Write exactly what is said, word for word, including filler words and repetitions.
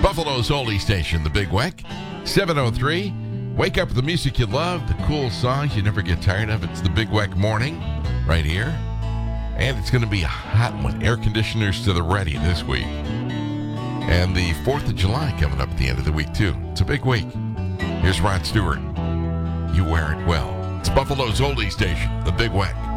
Buffalo's oldie station, the Big Weck. seven oh three. Wake up with the music you love, the cool songs you never get tired of. It's the Big Weck morning right here. And it's going to be a hot one. Air conditioners to the ready this week. And the fourth of July coming up at the end of the week, too. It's a big week. Here's Rod Stewart. You wear it well. It's Buffalo's oldie station, the Big Weck.